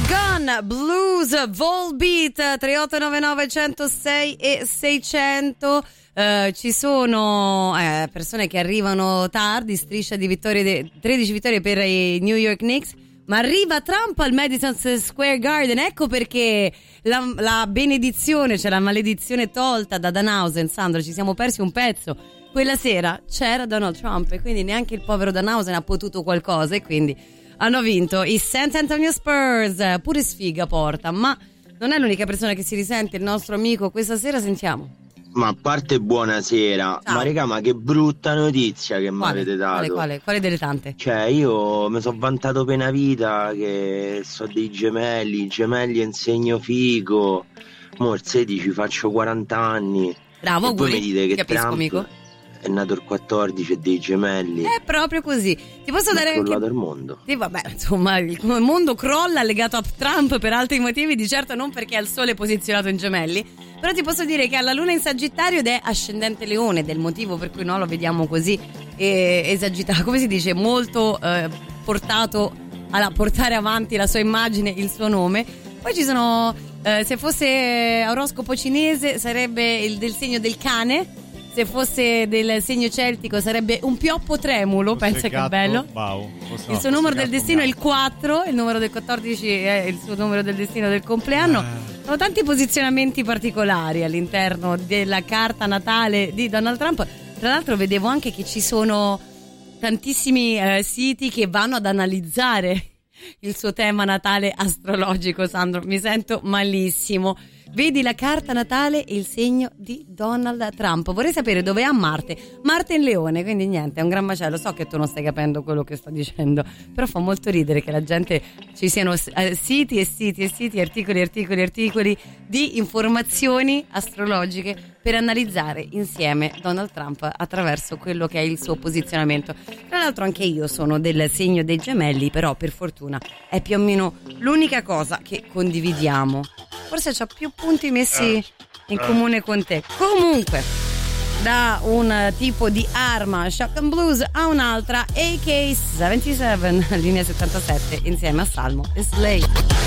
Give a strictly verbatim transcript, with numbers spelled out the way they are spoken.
Gun Blues Volbeat tre otto nove nove uno zero sei e seicento. Uh, ci sono eh, persone che arrivano tardi, striscia di vittorie de- tredici vittorie per i New York Knicks, ma arriva Trump al Madison Square Garden. Ecco perché la, la benedizione, cioè la maledizione tolta da Danhausen. Sandro, ci siamo persi un pezzo. Quella sera c'era Donald Trump e quindi neanche il povero Danhausen ha potuto qualcosa, e quindi hanno vinto i San Antonio Spurs. Pure sfiga porta, ma non è l'unica persona che si risente. Il nostro amico questa sera, sentiamo. Ma a parte buonasera, Ciao. ma raga, ma che brutta notizia che mi avete dato. Quale, quale? Quale delle tante? Cioè, io mi sono vantato per una vita che so dei gemelli, gemelli in segno figo. Mo' il sedici faccio quaranta anni. Bravo, e voi mi dite che capisco, Trump amico. è nato il quattordici e dei gemelli. È proprio così. Ti posso dare è anche... crollato il mondo. Sì, vabbè, insomma, il mondo crolla legato a Trump per altri motivi, di certo non perché ha il sole posizionato in gemelli. Però ti posso dire che ha la luna in Sagittario ed è ascendente Leone, del motivo per cui noi lo vediamo così eh, esagitato, come si dice, molto eh, portato a portare avanti la sua immagine, il suo nome. Poi ci sono, eh, se fosse oroscopo cinese sarebbe il del segno del cane, se fosse del segno celtico sarebbe un pioppo tremulo, Fosse pensa gatto, che bello. Wow. Fosse, Il no, suo numero del gatto, destino è il gatto. quattro, il numero del quattordici è il suo numero del destino del compleanno. Eh. Sono tanti posizionamenti particolari all'interno della carta natale di Donald Trump. Tra l'altro vedevo anche che ci sono tantissimi eh, siti che vanno ad analizzare il suo tema natale astrologico. Sandro, mi sento malissimo. Vedi la carta natale e il segno di Donald Trump. Vorrei sapere dove è a Marte. Marte in Leone, quindi niente, è un gran macello. So che tu non stai capendo quello che sto dicendo, però fa molto ridere che la gente, ci siano eh, siti e siti e siti, articoli, articoli, articoli di informazioni astrologiche per analizzare insieme Donald Trump attraverso quello che è il suo posizionamento. Tra l'altro anche io sono del segno dei gemelli, però per fortuna è più o meno l'unica cosa che condividiamo. Forse c'ho più punti messi in comune con te. Comunque, da un tipo di arma shotgun blues a un'altra, A K settantasette, linea settantasette, insieme a Salmo e Slay.